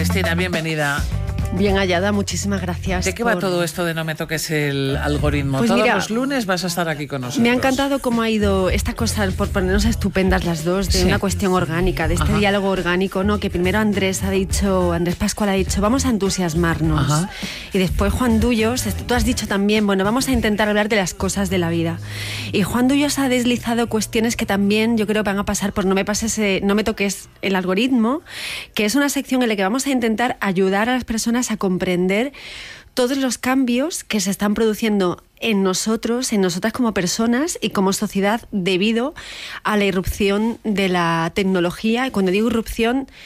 Cristina, bienvenida. Bien hallada, muchísimas gracias. ¿De qué va todo esto de no me toques el algoritmo? Pues Todos mira, los lunes vas a estar aquí con nosotros. Me ha encantado cómo ha ido esta cosa, por ponernos estupendas las dos, de una cuestión orgánica, de este diálogo orgánico, ¿no? Que primero Andrés Pascual ha dicho, vamos a entusiasmarnos. Y después Juan Dullos, tú has dicho también, bueno, vamos a intentar hablar de las cosas de la vida. Y Juan Dullos ha deslizado cuestiones que también yo creo van a pasar por no me toques el algoritmo, que es una sección en la que vamos a intentar ayudar a las personas a comprender todos los cambios que se están produciendo en nosotras como personas y como sociedad debido a la irrupción de la tecnología. Y cuando digo irrupción,